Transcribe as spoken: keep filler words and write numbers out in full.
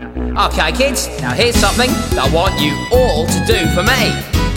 Okay, kids, now here's something that I want you all to do for me.